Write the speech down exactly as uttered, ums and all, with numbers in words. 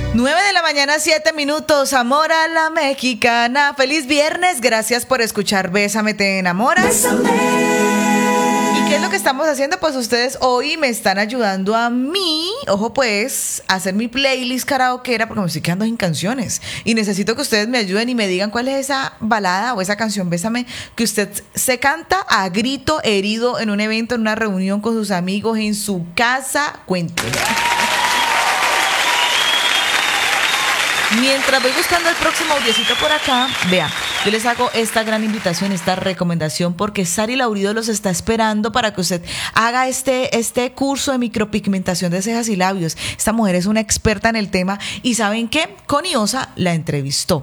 nueve de la mañana, siete minutos. Amor a la mexicana. Feliz viernes. Gracias por escuchar Bésame, te enamoras. Bésame. ¿Y qué es lo que estamos haciendo? Pues ustedes hoy me están ayudando a mí, ojo pues, a hacer mi playlist karaokeera porque me estoy quedando sin canciones. Y necesito que ustedes me ayuden y me digan cuál es esa balada o esa canción Bésame que usted se canta a grito herido en un evento, en una reunión con sus amigos, en su casa. Cuéntenme. Mientras voy buscando el próximo audiocito por acá, vea, yo les hago esta gran invitación, esta recomendación, porque Sari Laurido los está esperando para que usted haga este, este curso de micropigmentación de cejas y labios. Esta mujer es una experta en el tema y ¿saben qué? Connie Osa la entrevistó.